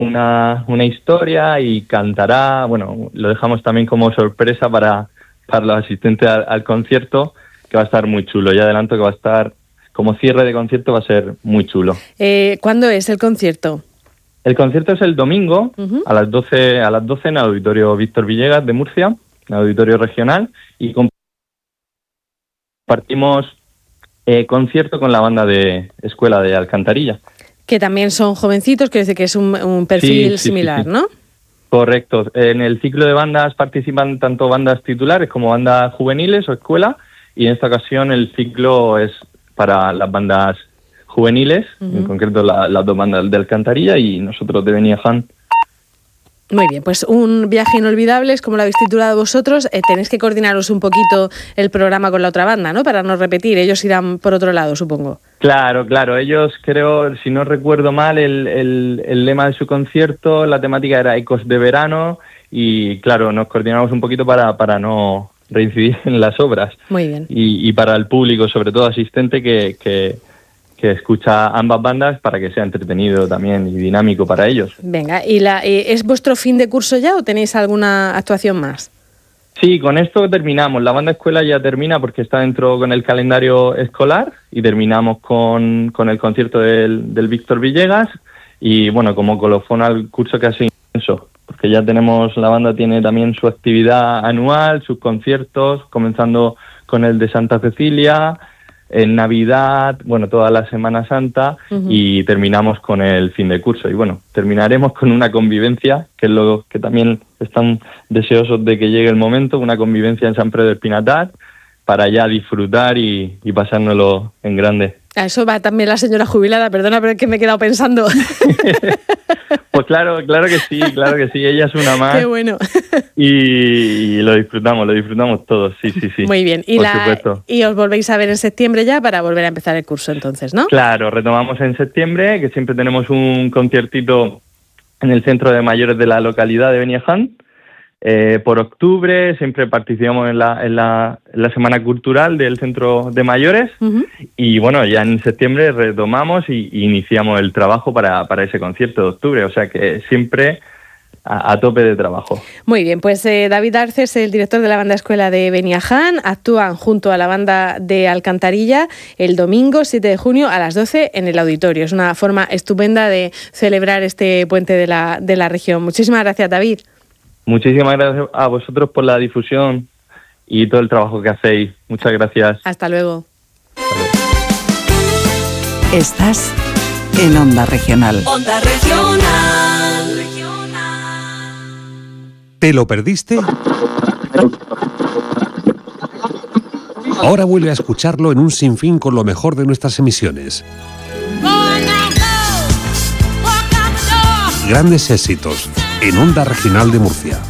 una historia y cantará. Bueno, lo dejamos también como sorpresa para los asistentes al concierto, que va a estar muy chulo. Ya adelanto que va a estar, como cierre de concierto, va a ser muy chulo. ¿Cuándo es el concierto? El concierto es el domingo, a las 12 en el Auditorio Víctor Villegas de Murcia, en el Auditorio Regional, y compartimos concierto con la banda de Escuela de Alcantarilla. Que también son jovencitos, quiere decir que es un perfil similar, ¿no? Correcto. En el ciclo de bandas participan tanto bandas titulares como bandas juveniles o escuela, y en esta ocasión el ciclo es para las bandas juveniles, en concreto las dos bandas de Alcantarilla y nosotros de Beniaján. Muy bien, pues un viaje inolvidable, es como lo habéis titulado vosotros. Tenéis que coordinaros un poquito el programa con la otra banda, ¿no? Para no repetir, ellos irán por otro lado, supongo. Claro, ellos, creo, si no recuerdo mal, el lema de su concierto, la temática era Ecos de Verano, y claro, nos coordinamos un poquito para no reincidir en las obras. Muy bien. Y para el público, sobre todo asistente, que escucha ambas bandas, para que sea entretenido también y dinámico para ellos. Venga, ¿y es vuestro fin de curso ya o tenéis alguna actuación más? Sí, con esto terminamos. La banda escuela ya termina porque está dentro con el calendario escolar, y terminamos con el concierto del Víctor Villegas, y bueno, como colofón al curso que ha sido intenso, porque ya la banda tiene también su actividad anual, sus conciertos, comenzando con el de Santa Cecilia, en Navidad, bueno, toda la Semana Santa, y terminamos con el fin de curso. Y bueno, terminaremos con una convivencia, que es lo que también están deseosos de que llegue el momento, una convivencia en San Pedro del Pinatar, para ya disfrutar y pasárnoslo en grande. A eso va también la señora jubilada, perdona, pero es que me he quedado pensando. Pues claro que sí, ella es una más. Qué bueno. Y lo disfrutamos todos, sí. Muy bien, supuesto. Y os volvéis a ver en septiembre ya para volver a empezar el curso entonces, ¿no? Claro, retomamos en septiembre, que siempre tenemos un conciertito en el centro de mayores de la localidad de Beniaján. Por octubre siempre participamos en la Semana Cultural del Centro de Mayores, y bueno, ya en septiembre retomamos y iniciamos el trabajo para ese concierto de octubre, o sea que siempre a tope de trabajo. Muy bien, pues David Arce es el director de la banda escuela de Beniaján. Actúan junto a la banda de Alcantarilla el domingo 7 de junio a las 12 en el auditorio. Es una forma estupenda de celebrar este puente de la región. Muchísimas gracias, David. Muchísimas gracias a vosotros por la difusión y todo el trabajo que hacéis. Muchas gracias. Hasta luego. Estás en Onda Regional. Onda Regional. ¿Te lo perdiste? Ahora vuelve a escucharlo en un sinfín con lo mejor de nuestras emisiones. Grandes éxitos en Onda Regional de Murcia.